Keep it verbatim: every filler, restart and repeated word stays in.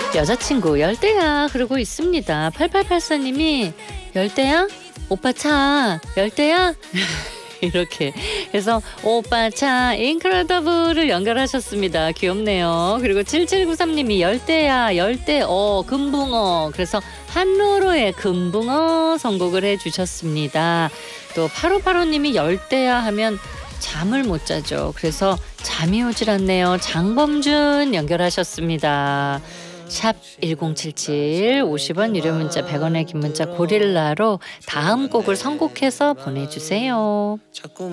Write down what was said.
여자친구 열대야 그러고 있습니다. 팔팔팔사님이 열대야? 오빠 차 열대야? 이렇게 해서 오빠 차 인크레더블을 연결하셨습니다. 귀엽네요. 그리고 칠칠구삼님이 열대야 열대어 금붕어 그래서 한로로의 금붕어 선곡을 해주셨습니다. 또 팔오팔오님이 열대야 하면 잠을 못 자죠. 그래서 잠이 오질 않네요. 장범준 연결하셨습니다. 샵 일공칠칠 오십 원 유료 문자 백 원의 긴 문자 고릴라로 다음 곡을 선곡해서 보내주세요.